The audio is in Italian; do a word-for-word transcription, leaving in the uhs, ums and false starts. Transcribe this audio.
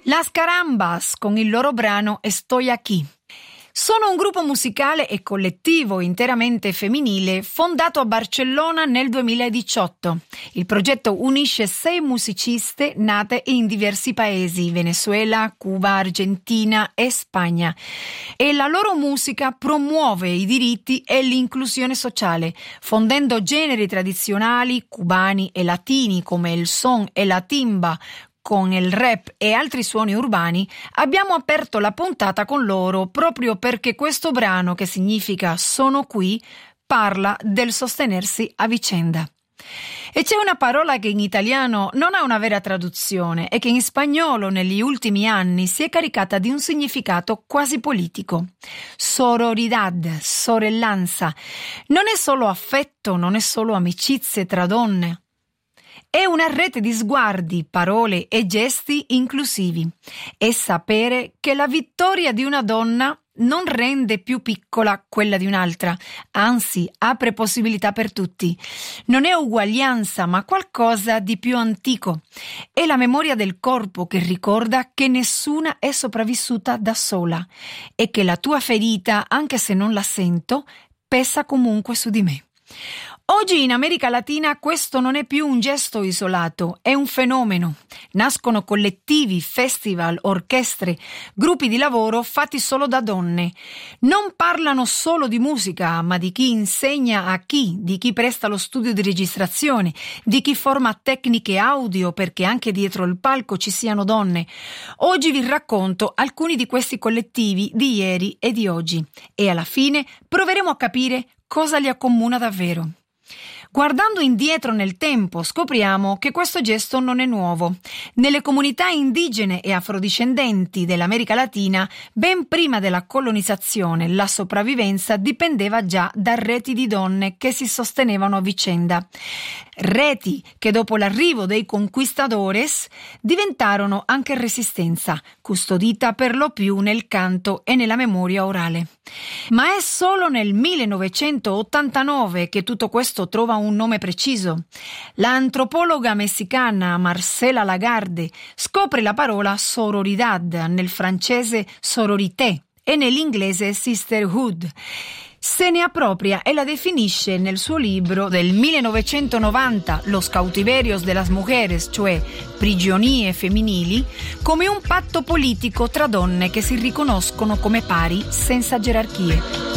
Las Carambas con il loro brano Estoy aquí. Sono un gruppo musicale e collettivo interamente femminile fondato a Barcellona nel duemiladiciotto. Il progetto unisce sei musiciste nate in diversi paesi, Venezuela, Cuba, Argentina e Spagna. E la loro musica promuove i diritti e l'inclusione sociale, fondendo generi tradizionali cubani e latini come il son e la timba, con il rap e altri suoni urbani. Abbiamo aperto la puntata con loro proprio perché questo brano, che significa sono qui, parla del sostenersi a vicenda. E c'è una parola che in italiano non ha una vera traduzione e che in spagnolo negli ultimi anni si è caricata di un significato quasi politico. Sororidad, sorellanza. Non è solo affetto, non è solo amicizie tra donne. È una rete di sguardi, parole e gesti inclusivi. È sapere che la vittoria di una donna non rende più piccola quella di un'altra, anzi apre possibilità per tutti. Non è uguaglianza, ma qualcosa di più antico. È la memoria del corpo che ricorda che nessuna è sopravvissuta da sola e che la tua ferita, anche se non la sento, pesa comunque su di me. Oggi in America Latina questo non è più un gesto isolato, è un fenomeno. Nascono collettivi, festival, orchestre, gruppi di lavoro fatti solo da donne. Non parlano solo di musica, ma di chi insegna a chi, di chi presta lo studio di registrazione, di chi forma tecniche audio perché anche dietro il palco ci siano donne. Oggi vi racconto alcuni di questi collettivi di ieri e di oggi e alla fine proveremo a capire cosa li accomuna davvero. Guardando indietro nel tempo scopriamo che questo gesto non è nuovo. Nelle comunità indigene e afrodiscendenti dell'America Latina, ben prima della colonizzazione, la sopravvivenza dipendeva già da reti di donne che si sostenevano a vicenda. Reti che dopo l'arrivo dei conquistadores diventarono anche resistenza, custodita per lo più nel canto e nella memoria orale. Ma è solo nel millenovecentottantanove che tutto questo trova un nome preciso. L'antropologa messicana Marcela Lagarde scopre la parola sororidad, nel francese sororité e nell'inglese sisterhood. Se ne appropria e la definisce nel suo libro del millenovecentonovanta, Los cautiverios de las mujeres, cioè prigionie femminili, come un patto politico tra donne che si riconoscono come pari senza gerarchie.